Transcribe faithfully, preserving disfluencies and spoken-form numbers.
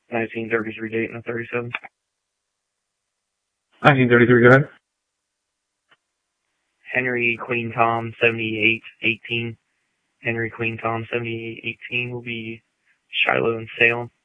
nineteen thirty-three date and a thirty-seven. nineteen thirty-three, go ahead. Henry Queen Tom seventy-eight eighteen. Henry Queen Tom seventy-eight eighteen will be Shiloh and Salem.